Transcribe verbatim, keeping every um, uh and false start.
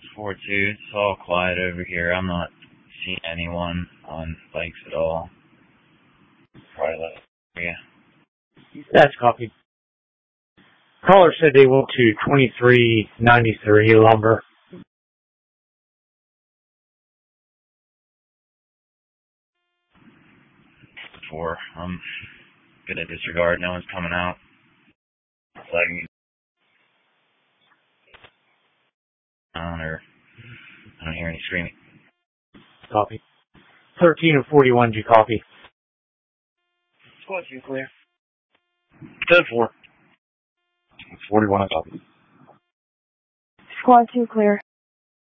four two, it's all quiet over here. I'm not seeing anyone on bikes at all. Probably left area. That's copy. Caller said they went to twenty-three ninety-three lumber. Four. I'm gonna disregard. No one's coming out. Flagging me down, or I don't hear any screaming. Copy. thirteen and forty-one, you copy. Squad two clear. ten four. forty-one, I copy. Squad two clear.